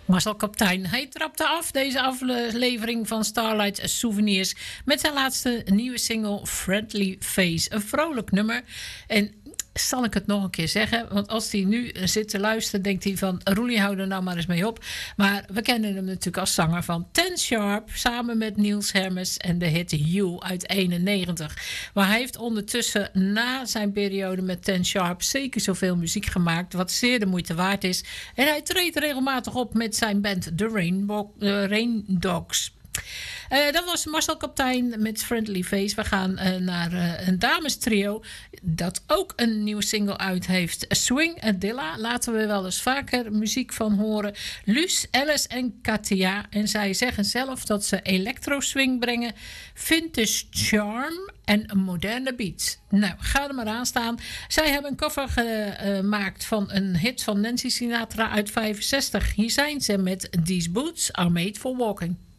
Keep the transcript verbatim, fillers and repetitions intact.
Marcel Kaptein, hij trapte af deze aflevering van Starlight Souvenirs met zijn laatste nieuwe single Friendly Face. Een vrolijk nummer. En zal ik het nog een keer zeggen? Want als hij nu zit te luisteren, denkt hij van Roelie, hou er nou maar eens mee op. Maar we kennen hem natuurlijk als zanger van Ten Sharp, samen met Niels Hermes en de hit You uit eenennegentig. Maar hij heeft ondertussen na zijn periode met Ten Sharp zeker zoveel muziek gemaakt, wat zeer de moeite waard is. En hij treedt regelmatig op met zijn band The Rainbow, uh, Rain Dogs. Uh, dat was Marcel Kaptein met Friendly Face. We gaan uh, naar uh, een damestrio dat ook een nieuwe single uit heeft. Swing Adilla. Laten we wel eens vaker muziek van horen. Luus, Alice en Katia. En zij zeggen zelf dat ze electro swing brengen, vintage charm en een moderne beat. Nou, ga er maar aan staan. Zij hebben een cover gemaakt van een hit van Nancy Sinatra uit vijfenzestig. Hier zijn ze met These Boots Are Made for Walking.